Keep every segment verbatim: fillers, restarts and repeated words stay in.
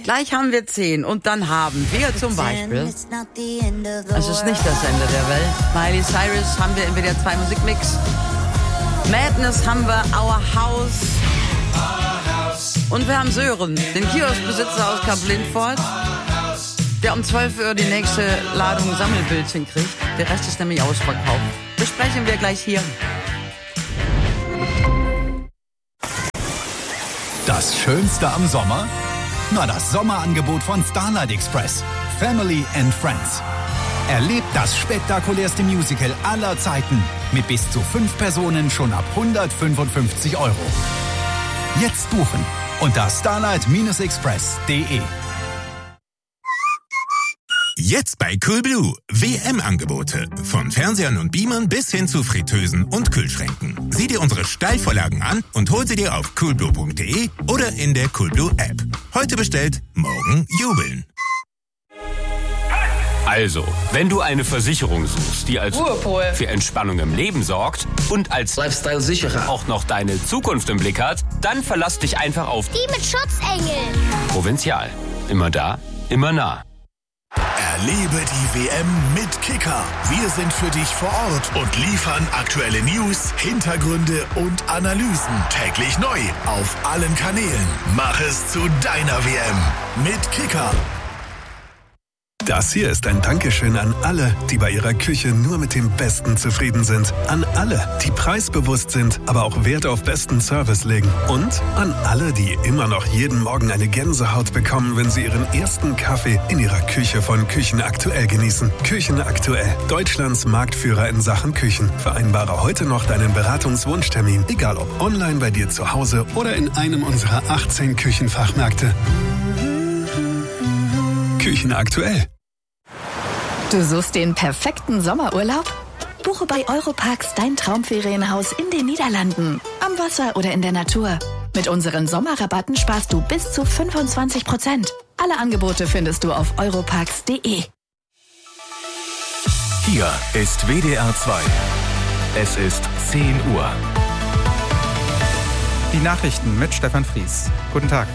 Gleich haben wir zehn und dann haben wir zum Beispiel, es ist nicht das Ende der Welt, Miley Cyrus haben wir in W D R zwei Musikmix, Madness haben wir, Our House und wir haben Sören, den Kioskbesitzer aus Kap-Lindfort, der um zwölf Uhr die nächste Ladung Sammelbildchen kriegt. Der Rest ist nämlich ausverkauft. Besprechen wir gleich hier. Das Schönste am Sommer? Na, das Sommerangebot von Starlight Express. Family and Friends. Erlebt das spektakulärste Musical aller Zeiten. Mit bis zu fünf Personen schon ab hundertfünfundfünfzig Euro. Jetzt buchen unter starlight Express punkt de. Jetzt bei Coolblue. W M-Angebote. Von Fernsehern und Beamern bis hin zu Fritteusen und Kühlschränken. Sieh dir unsere Steilvorlagen an und hol sie dir auf coolblue punkt de oder in der Coolblue-App. Heute bestellt, morgen jubeln. Also, wenn du eine Versicherung suchst, die als Ruhepol für Entspannung im Leben sorgt und als Lifestyle-Sicherer auch noch deine Zukunft im Blick hat, dann verlass dich einfach auf die mit Schutzengeln. Provinzial. Immer da, immer nah. Erlebe die W M mit Kicker. Wir sind für dich vor Ort und liefern aktuelle News, Hintergründe und Analysen täglich neu auf allen Kanälen. Mach es zu deiner W M mit Kicker. Das hier ist ein Dankeschön an alle, die bei ihrer Küche nur mit dem Besten zufrieden sind. An alle, die preisbewusst sind, aber auch Wert auf besten Service legen. Und an alle, die immer noch jeden Morgen eine Gänsehaut bekommen, wenn sie ihren ersten Kaffee in ihrer Küche von Küchen Aktuell genießen. Küchen Aktuell, Deutschlands Marktführer in Sachen Küchen. Vereinbare heute noch deinen Beratungswunschtermin, egal ob online bei dir zu Hause oder in einem unserer achtzehn Küchenfachmärkte. Küchen Aktuell. Du suchst den perfekten Sommerurlaub? Buche bei Europarks dein Traumferienhaus in den Niederlanden, am Wasser oder in der Natur. Mit unseren Sommerrabatten sparst du bis zu fünfundzwanzig Prozent. Alle Angebote findest du auf europarks punkt de. Hier ist W D R zwei. Es ist zehn Uhr. Die Nachrichten mit Stefan Fries. Guten Tag.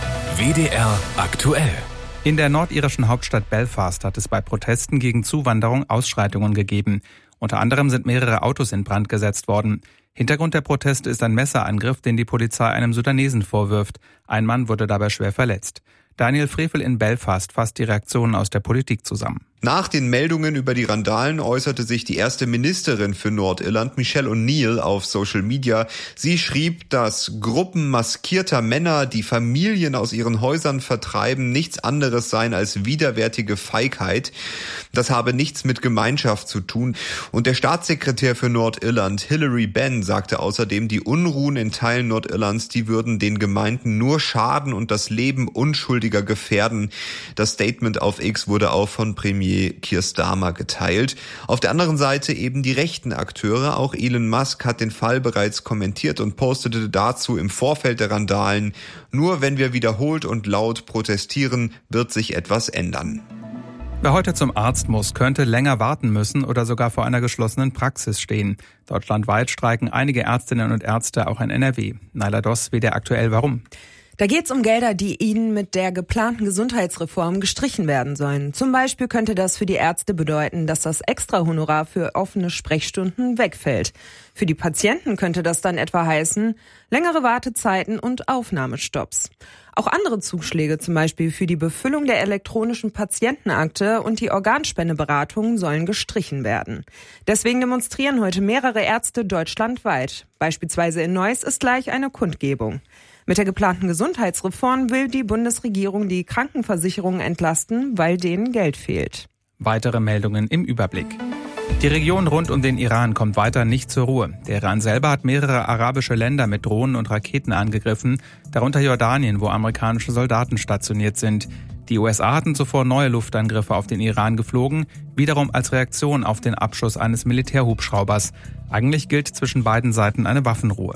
W D R aktuell. In der nordirischen Hauptstadt Belfast hat es bei Protesten gegen Zuwanderung Ausschreitungen gegeben. Unter anderem sind mehrere Autos in Brand gesetzt worden. Hintergrund der Proteste ist ein Messerangriff, den die Polizei einem Sudanesen vorwirft. Ein Mann wurde dabei schwer verletzt. Daniel Frevel in Belfast fasst die Reaktionen aus der Politik zusammen. Nach den Meldungen über die Randalen äußerte sich die erste Ministerin für Nordirland, Michelle O'Neill, auf Social Media. Sie schrieb, dass Gruppen maskierter Männer, die Familien aus ihren Häusern vertreiben, nichts anderes seien als widerwärtige Feigheit. Das habe nichts mit Gemeinschaft zu tun. Und der Staatssekretär für Nordirland, Hilary Benn, sagte außerdem, die Unruhen in Teilen Nordirlands, die würden den Gemeinden nur schaden und das Leben Unschuldiger gefährden. Das Statement auf X wurde auch von Premier Keir Starmer geteilt. Auf der anderen Seite eben die rechten Akteure. Auch Elon Musk hat den Fall bereits kommentiert und postete dazu im Vorfeld der Randalen: Nur wenn wir wiederholt und laut protestieren, wird sich etwas ändern. Wer heute zum Arzt muss, könnte länger warten müssen oder sogar vor einer geschlossenen Praxis stehen. Deutschlandweit streiken einige Ärztinnen und Ärzte, auch in N R W. Naila Doss, W D R aktuell, warum? Da geht es um Gelder, die ihnen mit der geplanten Gesundheitsreform gestrichen werden sollen. Zum Beispiel könnte das für die Ärzte bedeuten, dass das Extrahonorar für offene Sprechstunden wegfällt. Für die Patienten könnte das dann etwa heißen, längere Wartezeiten und Aufnahmestopps. Auch andere Zuschläge, zum Beispiel für die Befüllung der elektronischen Patientenakte und die Organspendeberatung, sollen gestrichen werden. Deswegen demonstrieren heute mehrere Ärzte deutschlandweit. Beispielsweise in Neuss ist gleich eine Kundgebung. Mit der geplanten Gesundheitsreform will die Bundesregierung die Krankenversicherungen entlasten, weil denen Geld fehlt. Weitere Meldungen im Überblick. Die Region rund um den Iran kommt weiter nicht zur Ruhe. Der Iran selber hat mehrere arabische Länder mit Drohnen und Raketen angegriffen, darunter Jordanien, wo amerikanische Soldaten stationiert sind. Die U S A hatten zuvor neue Luftangriffe auf den Iran geflogen, wiederum als Reaktion auf den Abschuss eines Militärhubschraubers. Eigentlich gilt zwischen beiden Seiten eine Waffenruhe.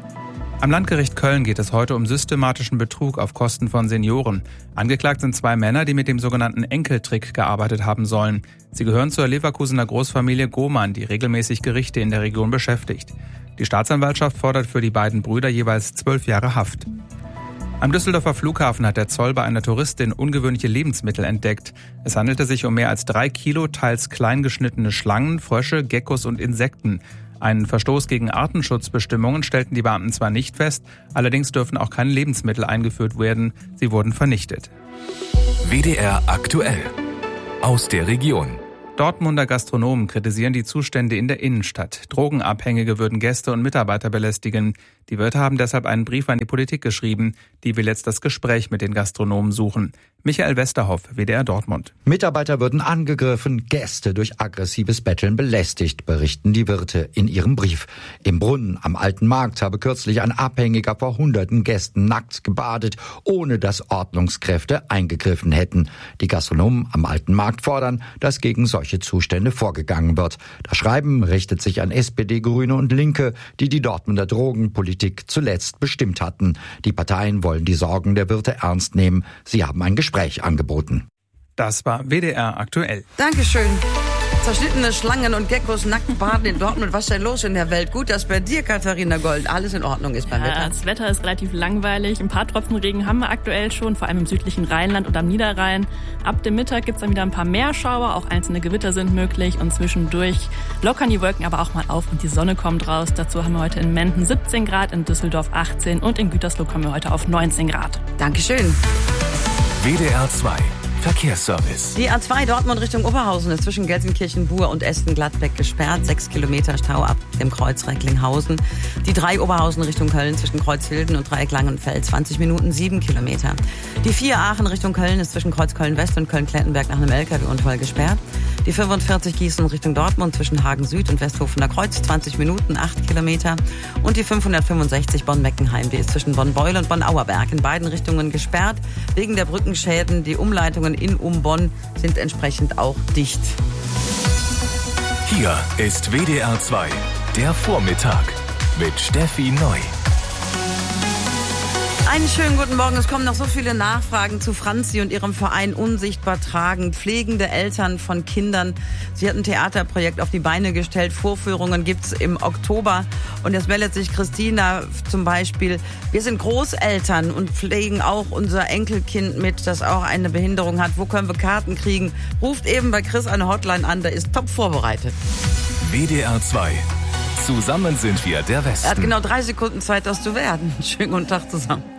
Am Landgericht Köln geht es heute um systematischen Betrug auf Kosten von Senioren. Angeklagt sind zwei Männer, die mit dem sogenannten Enkeltrick gearbeitet haben sollen. Sie gehören zur Leverkusener Großfamilie Gohmann, die regelmäßig Gerichte in der Region beschäftigt. Die Staatsanwaltschaft fordert für die beiden Brüder jeweils zwölf Jahre Haft. Am Düsseldorfer Flughafen hat der Zoll bei einer Touristin ungewöhnliche Lebensmittel entdeckt. Es handelte sich um mehr als drei Kilo teils klein geschnittene Schlangen, Frösche, Geckos und Insekten. Einen Verstoß gegen Artenschutzbestimmungen stellten die Beamten zwar nicht fest, allerdings dürfen auch keine Lebensmittel eingeführt werden. Sie wurden vernichtet. W D R aktuell. Aus der Region. Dortmunder Gastronomen kritisieren die Zustände in der Innenstadt. Drogenabhängige würden Gäste und Mitarbeiter belästigen. Die Wirte haben deshalb einen Brief an die Politik geschrieben. Die will jetzt das Gespräch mit den Gastronomen suchen. Michael Westerhoff, W D R Dortmund. Mitarbeiter würden angegriffen, Gäste durch aggressives Betteln belästigt, berichten die Wirte in ihrem Brief. Im Brunnen am Alten Markt habe kürzlich ein Abhängiger vor hunderten Gästen nackt gebadet, ohne dass Ordnungskräfte eingegriffen hätten. Die Gastronomen am Alten Markt fordern, dass gegen solche Zustände vorgegangen wird. Das Schreiben richtet sich an S P D, Grüne und Linke, die die Dortmunder Drogenpolitik zuletzt bestimmt hatten. Die Parteien wollen die Sorgen der Wirte ernst nehmen. Sie haben ein Gespräch angeboten. Das war W D R aktuell. Dankeschön. Zerschnittene Schlangen und Geckos nackt baden in Dortmund. Was ist denn los in der Welt? Gut, dass bei dir, Katharina Gold, alles in Ordnung ist beim ja, Wetter. Das Wetter ist relativ langweilig. Ein paar Tropfen Regen haben wir aktuell schon, vor allem im südlichen Rheinland und am Niederrhein. Ab dem Mittag gibt es dann wieder ein paar mehr Schauer, auch einzelne Gewitter sind möglich und zwischendurch lockern die Wolken aber auch mal auf und die Sonne kommt raus. Dazu haben wir heute in Menden siebzehn Grad, in Düsseldorf achtzehn und in Gütersloh kommen wir heute auf neunzehn Grad. Dankeschön. W D R zwei Verkehrsservice. Die A zwei Dortmund Richtung Oberhausen ist zwischen Gelsenkirchen, Buhr und Esten-Gladbeck gesperrt. Sechs Kilometer Stau ab dem Kreuz Recklinghausen. Die drei Oberhausen Richtung Köln zwischen Kreuzhilden und Dreieck Langenfeld. zwanzig Minuten, sieben Kilometer. Die vier Aachen Richtung Köln ist zwischen Kreuz Köln-West und Köln-Klettenberg nach einem L K W-Unfall gesperrt. Die fünfundvierzig Gießen Richtung Dortmund zwischen Hagen Süd und Westhofener Kreuz. zwanzig Minuten, acht Kilometer. Und die fünfhundertfünfundsechzig Bonn-Meckenheim. Die ist zwischen Bonn-Beul und Bonn-Auerberg in beiden Richtungen gesperrt. Wegen der Brückenschäden. Die Umleitungen in um Bonn sind entsprechend auch dicht. Hier ist W D R zwei, der Vormittag mit Steffi Neu. Einen schönen guten Morgen. Es kommen noch so viele Nachfragen zu Franzi und ihrem Verein Unsichtbar Tragen. Pflegende Eltern von Kindern. Sie hat ein Theaterprojekt auf die Beine gestellt. Vorführungen gibt's im Oktober. Und jetzt meldet sich Christina zum Beispiel. Wir sind Großeltern und pflegen auch unser Enkelkind mit, das auch eine Behinderung hat. Wo können wir Karten kriegen? Ruft eben bei Chris eine Hotline an. Der ist top vorbereitet. W D R zwei. Zusammen sind wir der Westen. Er hat genau drei Sekunden Zeit, das zu werden. Schönen guten Tag zusammen.